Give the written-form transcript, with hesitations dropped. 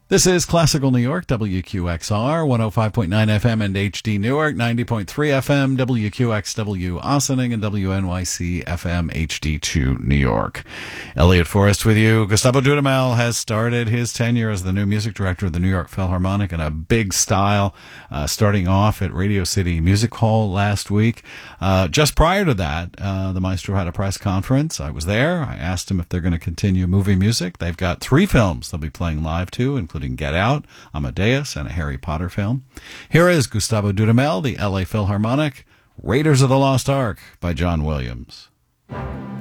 This is Classical New York, WQXR, 105.9 FM and HD Newark, 90.3 FM, WQXW Ossining, and WNYC FM HD2 New York. Elliot Forrest with you. Gustavo Dudamel has started his tenure as the new music director of the New York Philharmonic in a big style, starting off at Radio City Music Hall last week. Just prior to that, the maestro had a press conference. I was there. I asked him if they're going to continue movie music. They've got 3 films they'll be playing live to, including Get Out, Amadeus, and a Harry Potter film. Here is Gustavo Dudamel, the LA Philharmonic, Raiders of the Lost Ark by John Williams.